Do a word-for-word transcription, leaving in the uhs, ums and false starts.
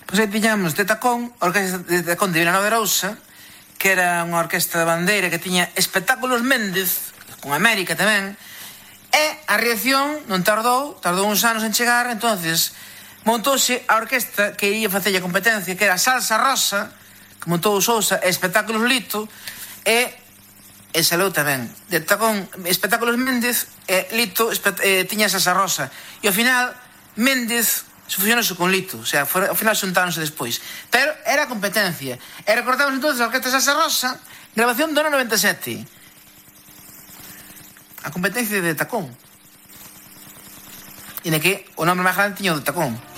Pois aí tiñamos de Tacón, a Orquestra de Tacón de Vilanova de Arousa, que era unha orquestra de bandeira que tiña Espectáculos Méndez, con América tamén, e a reacción non tardou, tardou uns anos en chegar, entonces montouse a orquestra que ia facer a competencia, que era Salsa Rosa, que montou Sousa, e Espectáculos Lito, e, e salou tamén. De Tacón, Espectáculos Méndez, e Lito e, tiña Salsa Rosa. E ao final, Méndez fusionose con Lito, o sea, for, ao final xuntáronse despois. Pero era a competencia. E recordamos entonces a orquestra Salsa Rosa, grabación do ano noventa e sete. A competencia de Tacón. E na que o nome máis grande tiña o de Tacón.